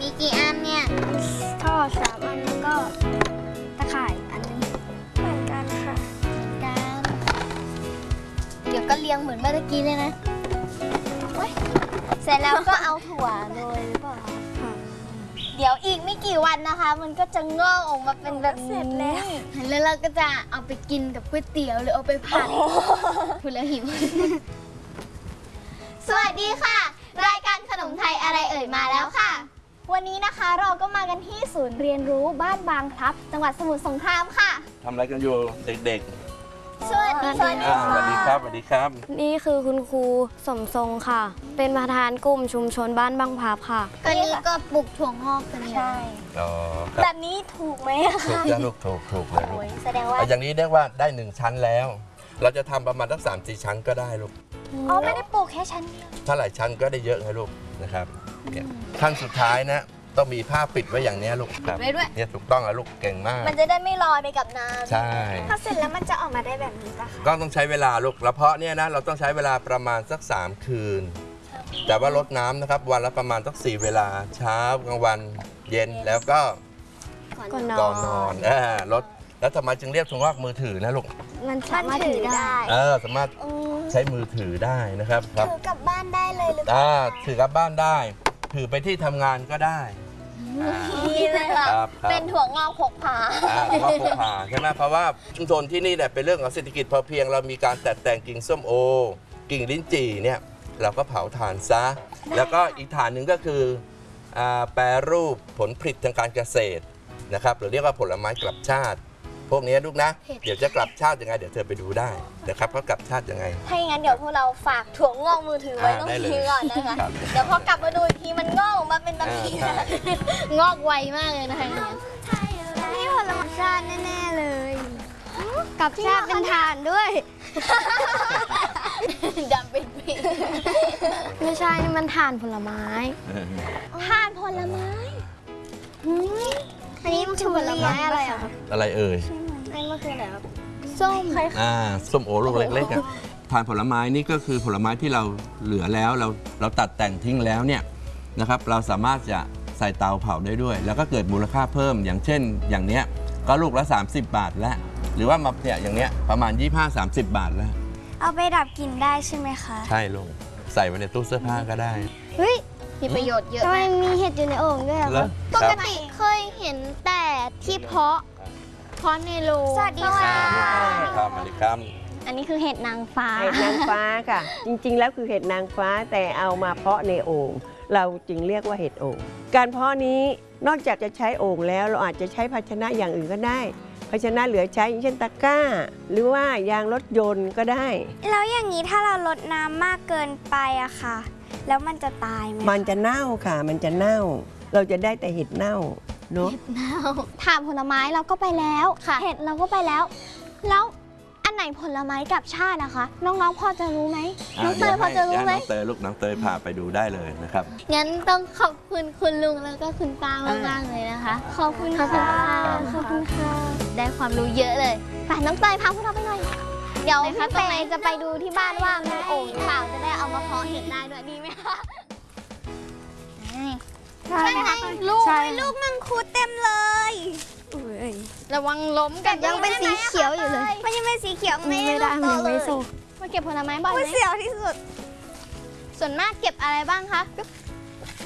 มีกี่อันเนี่ยท่อ3 อันแล้วก็ตะข่ายอันนึงเหมือนกันค่ะเดี๋ยวก็เรียงเหมือนเมื่อกี้เลยนะเสร็จแล้วก็เอาถั่วโรยหรือเปล่าเดี๋ยวอีกไม่กี่วันนะคะ มันก็จะงอกออกมาเป็นแบบเสร็จแล้วเราก็จะเอาไปกินกับก๋วยเตี๋ยวหรือเอาไปผัดพูดแล้วหิวสวัสดีค่ะรายการขนมไทยอะไรเอ่ยมาแล้วค่ะวันนี้นะคะเราก็มากันที่ศูนย์เรียนรู้บ้านบางพลับจังหวัดสมุทรสงครามค่ะทำอะไรกันอยู่เด็กๆสวัสดีสวัสดีครับสวัสดีครับนี่คือคุณครูสมทรงค่ะเป็นประธานกลุ่มชุมชนบ้านบางพลับค่ะก็นี้ก็ปลูกถั่วงอกกันใช่แบบนี้ถูกไหมถูกแล้วลูกถูกเลยลูกแสดงว่าอย่างนี้เรียกว่าได้1 ชั้นแล้ว เราจะทำประมาณสัก3-4 ชั้นก็ได้ลูกอ๋อไม่ได้ปลูกแค่ชั้นเดียวถ้าหลายชั้นก็ได้เยอะไงลูกนะครับขั้นสุดท้ายนะต้องมีผ้าปิดไว้อย่างนี้ลูกครับเนี่ยถูกต้องแล้วลูกเก่งมากมันจะได้ไม่ลอยไปกับน้ำใช่พอเสร็จแล้วมันจะออกมาได้แบบนี้ป่ะก็ต้องใช้เวลาลูกแล้วเพาะเนี่ยนะเราต้องใช้เวลาประมาณสัก3 คืนแต่ว่ารดน้ำนะครับวันละประมาณสัก4 เวลาเช้ากลางวันเย็นแล้วก็ก่อนนอนรดแล้วทำไมจึงเรียกถั่วงอกมือถือนะลูกมันสามารถถือได้สามารถใช้มือถือได้นะครับถือกลับบ้านได้เลยหรือเปล่าถือกลับบ้านได้ถือไปที่ทำงานก็ได้ดีเลยค่ะเป็นถั่วงอกพกพาถั่วงอกพกพาใช่ไหมเพราะว่าชุมชนที่นี่เนี่ยเป็นเรื่องของเศรษฐกิจพอเพียงเรามีการตัดแต่งกิ่งส้มโอกิ่งลิ้นจี่เนี่ยเราก็เผาถ่านซะแล้วก็อีกฐานหนึ่งก็คือแปรรูปผลผลิตทางการเกษตรนะครับหรือเรียกว่าผลไม้กลับชาติพวกนี้ลูกนะเดี๋ยวจะกลับชาติยังไงเดี๋ยวเธอไปดูได้นะครับเขากลับชาติยังไงถ้าอย่างนั้นเดี๋ยวพวกเราฝากถั่วงอกมือถือไว้ตรงนี้ก่อนนะคะเดี๋ยวพอกลับมาดูอีกทีมันงอกออกมาเป็นแบบนี้งอกไวมากเลยนะคะนี่ผลไม้ชาติแน่ๆเลยกับชาติเป็นถ่านด้วยดำเป็นปีไม่ใช่นี่มันถ่านผลไม้ถ่านผลไม้อันนี้มันคือผลไม้อะไรอ่ะอะไรเอ่ยอันนี้มันคืออะไรครับส้มส้มโอลูกเล็กๆถ่านผลไม้นี่ก็คือผลไม้ที่เราเหลือแล้วเราตัดแต่งทิ้งแล้วเนี่ยนะครับเราสามารถจะใส่เตาเผาได้ด้วยแล้วก็เกิดมูลค่าเพิ่มอย่างเช่นอย่างเนี้ยก็ลูกละ30 บาทแล้วหรือว่ามาเนี่ยอย่างเนี้ยประมาณ25-30 บาทแล้วเอาไปดับกลิ่นได้ใช่ไหมคะใช่ลูกใส่ไว้ในตู้เสื้อผ้าก็ได้เฮ้ยมีประโยชน์เยอะทำไมมีเห็ดอยู่ในโอ่งด้วยครับปกติเคยเห็นแต่ที่เพาะในโรงสวัสดีค่ะสวัสดีครับอันนี้คือเห็ดนางฟ้าเห็ดนางฟ้าค่ะจริงๆแล้วคือเห็ดนางฟ้าแต่เอามาเพาะในโอ่งเราจึงเรียกว่าเห็ดโอ่งการเพาะนี้นอกจากจะใช้โอ่งแล้วเราอาจจะใช้ภาชนะอย่างอื่นก็ได้ภาชนะเหลือใช้อย่างเช่นตะกร้าหรือว่ายางรถยนต์ก็ได้แล้วอย่างนี้ถ้าเราลดน้ำมากเกินไปอะค่ะแล้วมันจะตายไหมมันจะเน่าค่ะมันจะเน่าเราจะได้แต่เห็ดเน่าเนาะเห็ดเน่าถ่านผลไม้เราก็ไปแล้วเห็ดเราก็ไปแล้วอันไหนผลไม้กับชาตินะคะน้องๆพอจะรู้ไหมน้องเตยพอจะรู้ไหมน้องเตยลูกน้องเตยพาไปดูได้เลยนะครับงั้นต้องขอบคุณคุณลุงแล้วก็คุณป้ามากๆเลยนะคะขอบคุณค่ะขอบคุณค่ะได้ความรู้เยอะเลยไปน้องเตยพาพวกเราไปหน่อยเดี๋ยวพี่เฟย์จะไปดูที่บ้านว่ามีโอ่งหรือเปล่าจะได้เอามาเพาะเห็ดได้ด้วยดีไหมคะใช่ไงลูกมังคุดเต็มเลยระวังล้มกันยังเป็นสีเขียวอยู่เลยมันยังเป็นสีเขียวไม่ได้มันไม่สุกมาเก็บผลไม้บ่อยไหมเสียวที่สุดส่วนมากเก็บอะไรบ้างคะ